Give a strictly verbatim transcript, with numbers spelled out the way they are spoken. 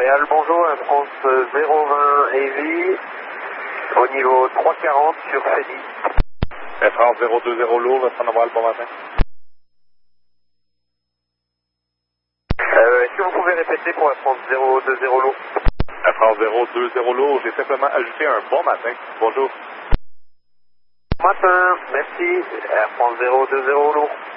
Royal, bonjour, Air France zéro vingt Heavy, au niveau trois quarante sur Fédy. Air France zéro deux zéro lourd, votre normal, bon matin. Euh, Est-ce que vous pouvez répéter pour Air France zéro deux zéro lourd? Air France zéro deux zéro lourd, j'ai simplement ajouté un bon matin. Bonjour. Bon matin, merci, Air France zéro deux zéro lourd.